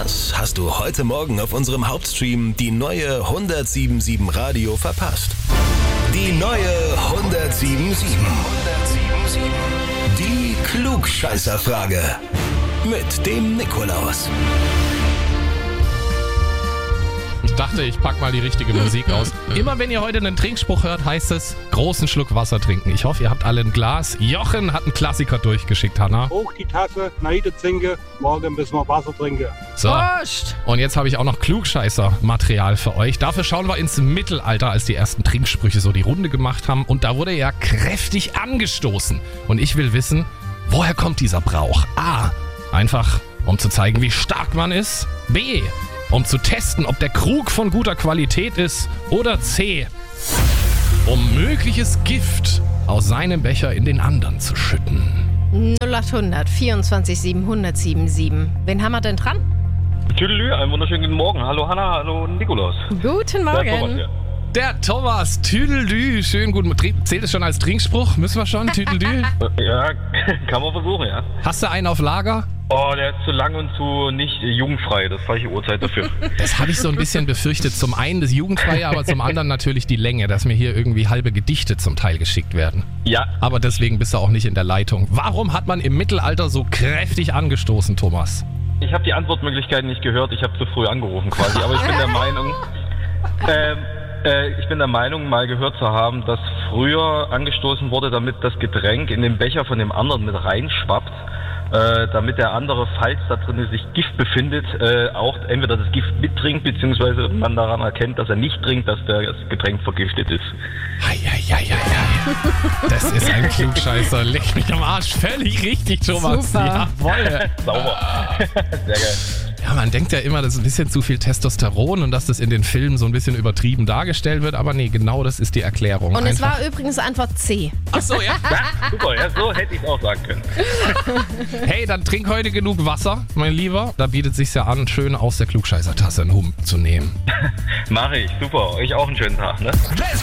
Was hast du heute Morgen auf unserem Hauptstream die neue 107.7 Radio verpasst? Die neue 107.7. Die Klugscheißerfrage. Mit dem Nikolaus. Ich dachte, ich pack mal die richtige Musik aus. Immer wenn ihr heute einen Trinkspruch hört, heißt es, großen Schluck Wasser trinken. Ich hoffe, ihr habt alle ein Glas. Jochen hat einen Klassiker durchgeschickt, Hanna. Hoch die Tasse, Neide trinke, morgen müssen wir Wasser trinken. So, Prost! und jetzt habe ich auch noch Klugscheißer-Material für euch. Dafür schauen wir ins Mittelalter, als die ersten Trinksprüche so die Runde gemacht haben. Und da wurde ja kräftig angestoßen. Und ich will wissen, woher kommt dieser Brauch? A, einfach um zu zeigen, wie stark man ist. B, um zu testen, ob der Krug von guter Qualität ist. Oder C, um mögliches Gift aus seinem Becher in den anderen zu schütten. 0800 24 707. Wen haben wir denn dran? Tüdelü, einen wunderschönen guten Morgen. Hallo Hanna, hallo Nikolaus. Guten Der Thomas Morgen. hier. Der Thomas, Tüdeldü, schön gut. Zählt es schon als Trinkspruch? Müssen wir schon, Tüdeldü? Ja, kann man versuchen, ja. Hast du einen auf Lager? Oh, der ist zu lang und zu nicht jugendfrei. Das ist falsche Uhrzeit dafür. Das habe ich so ein bisschen befürchtet. Zum einen das Jugendfreie, aber zum anderen natürlich die Länge, dass mir hier irgendwie halbe Gedichte zum Teil geschickt werden. Ja, Aber deswegen bist du auch nicht in der Leitung. Warum hat man im Mittelalter so kräftig angestoßen, Thomas? ich habe die Antwortmöglichkeiten nicht gehört. Ich habe zu früh angerufen quasi. Aber ich bin der Meinung, mal gehört zu haben, dass früher angestoßen wurde, damit das Getränk in den Becher von dem anderen mit reinschwappt. Damit der andere, falls da drin sich Gift befindet, auch entweder das Gift mittrinkt, beziehungsweise man daran erkennt, dass er nicht trinkt, dass das Getränk vergiftet ist. Eieieiei. Das ist ein Klugscheißer. Leck mich am Arsch. Völlig richtig, Thomas. Super. Jawohl. Sauber. Sehr geil. Ja, man denkt ja immer, das ist ein bisschen zu viel Testosteron und dass das in den Filmen so ein bisschen übertrieben dargestellt wird. Aber nee, genau das ist die Erklärung. Und es Einfach. war übrigens Antwort C. Ach so, ja. Ja, super, ja, so hätte ich es auch sagen können. Hey, dann trink heute genug Wasser, mein Lieber. Da bietet sich's ja an, schön aus der Klugscheißertasse einen Hump zu nehmen. Mache ich, super. Euch auch einen schönen Tag, ne?